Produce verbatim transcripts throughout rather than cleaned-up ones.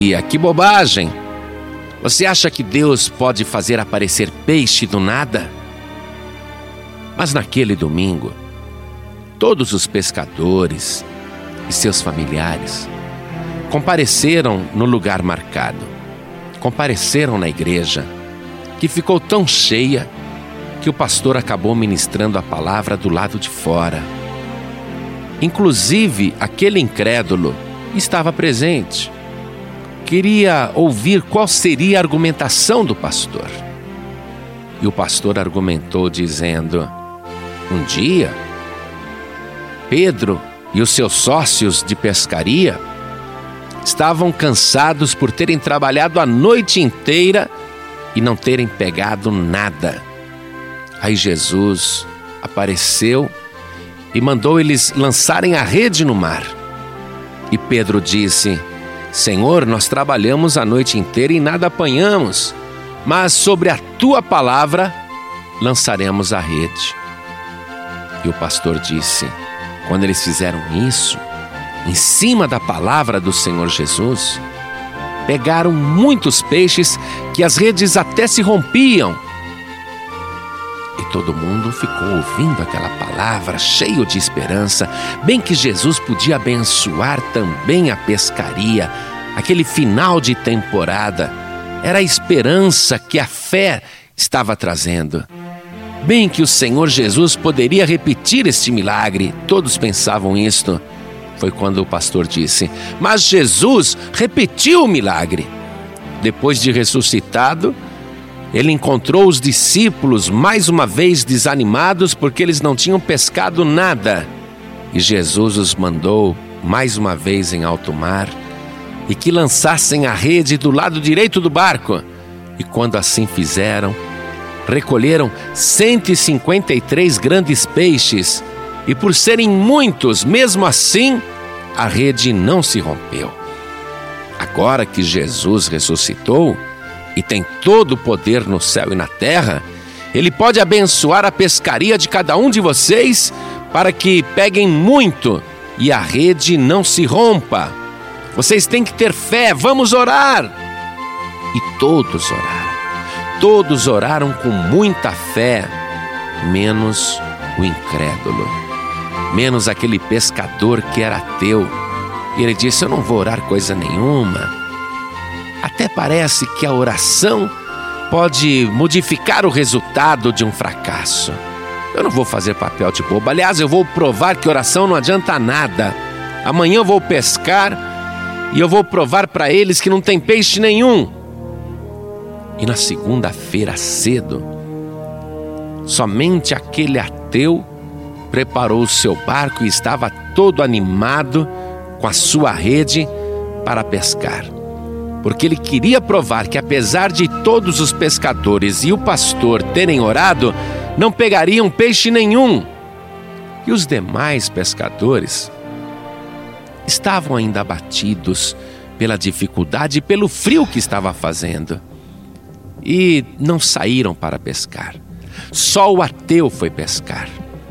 Que bobagem! Você acha que Deus pode fazer aparecer peixe do nada? Mas naquele domingo, todos os pescadores e seus familiares compareceram no lugar marcado. Compareceram na igreja, que ficou tão cheia que o pastor acabou ministrando a palavra do lado de fora. Inclusive, aquele incrédulo estava presente. Queria ouvir qual seria a argumentação do pastor. E o pastor argumentou dizendo: um dia, Pedro e os seus sócios de pescaria estavam cansados por terem trabalhado a noite inteira e não terem pegado nada. Aí Jesus apareceu e mandou eles lançarem a rede no mar. E Pedro disse: Senhor, nós trabalhamos a noite inteira e nada apanhamos, mas sobre a tua palavra lançaremos a rede. E o pastor disse: quando eles fizeram isso, em cima da palavra do Senhor Jesus, pegaram muitos peixes que as redes até se rompiam. E todo mundo ficou ouvindo aquela palavra, cheio de esperança, bem que Jesus podia abençoar também a pescaria. Aquele final de temporada era a esperança que a fé estava trazendo. Bem que o Senhor Jesus poderia repetir este milagre. Todos pensavam isto. Foi quando o pastor disse: mas Jesus repetiu o milagre. Depois de ressuscitado, ele encontrou os discípulos mais uma vez desanimados porque eles não tinham pescado nada. E Jesus os mandou mais uma vez em alto mar e que lançassem a rede do lado direito do barco. E quando assim fizeram, recolheram cento e cinquenta e três grandes peixes. E por serem muitos, mesmo assim, a rede não se rompeu. Agora que Jesus ressuscitou e tem todo o poder no céu e na terra, Ele pode abençoar a pescaria de cada um de vocês para que peguem muito e a rede não se rompa. Vocês têm que ter fé, vamos orar! E todos oraram. Todos oraram com muita fé, menos o incrédulo, menos aquele pescador que era ateu. E ele disse: eu não vou orar coisa nenhuma. Até parece que a oração pode modificar o resultado de um fracasso. Eu não vou fazer papel de bobo. Aliás, eu vou provar que oração não adianta nada. Amanhã eu vou pescar e eu vou provar para eles que não tem peixe nenhum. E na segunda-feira cedo, somente aquele ateu preparou o seu barco e estava todo animado com a sua rede para pescar. Porque ele queria provar que, apesar de todos os pescadores e o pastor terem orado, não pegariam peixe nenhum. E os demais pescadores estavam ainda abatidos pela dificuldade e pelo frio que estava fazendo. E não saíram para pescar. Só o ateu foi pescar.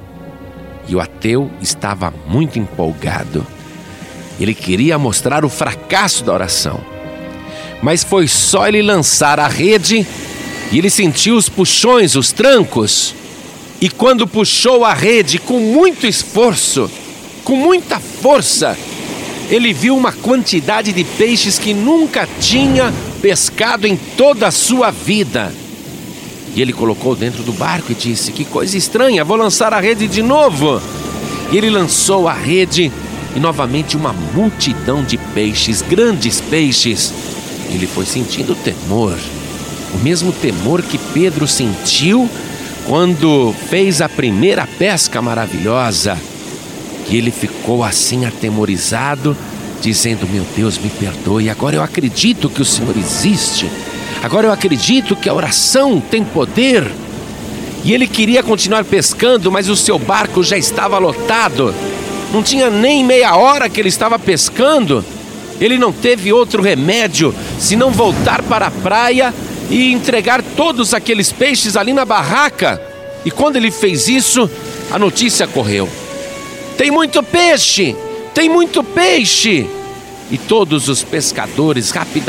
E o ateu estava muito empolgado. Ele queria mostrar o fracasso da oração. Mas foi só ele lançar a rede e ele sentiu os puxões, os trancos. E quando puxou a rede com muito esforço, com muita força, ele viu uma quantidade de peixes que nunca tinha pescado em toda a sua vida. E ele colocou dentro do barco e disse: que coisa estranha, vou lançar a rede de novo. E ele lançou a rede e novamente uma multidão de peixes, grandes peixes. Ele foi sentindo temor, o mesmo temor que Pedro sentiu quando fez a primeira pesca maravilhosa. E ele ficou assim atemorizado, dizendo: meu Deus, me perdoe, agora eu acredito que o Senhor existe. Agora eu acredito que a oração tem poder. E ele queria continuar pescando, mas o seu barco já estava lotado. Não tinha nem meia hora que ele estava pescando. Ele não teve outro remédio senão voltar para a praia e entregar todos aqueles peixes ali na barraca. E quando ele fez isso, a notícia correu: tem muito peixe! Tem muito peixe! E todos os pescadores rapidamente